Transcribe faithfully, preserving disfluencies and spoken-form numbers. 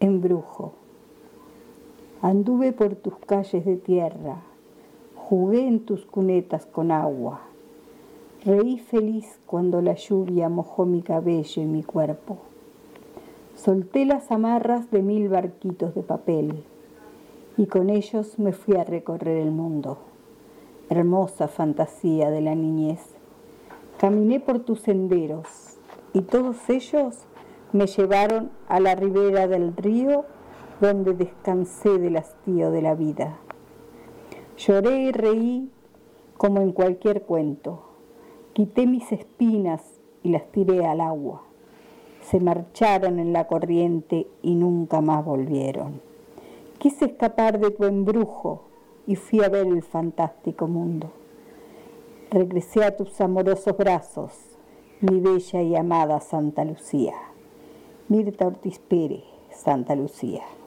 Embrujo. Anduve por tus calles de tierra, jugué en tus cunetas con agua, reí feliz cuando la lluvia mojó mi cabello y mi cuerpo. Solté las amarras de mil barquitos de papel y con ellos me fui a recorrer el mundo. Hermosa fantasía de la niñez. Caminé por tus senderos y todos ellos me llevaron a la ribera del río donde descansé del hastío de la vida. Lloré y reí como en cualquier cuento. Quité mis espinas y las tiré al agua. Se marcharon en la corriente y nunca más volvieron. Quise escapar de tu embrujo y fui a ver el fantástico mundo. Regresé a tus amorosos brazos, mi bella y amada Santa Lucía. Mirta Ortiz Pérez, Santa Lucía.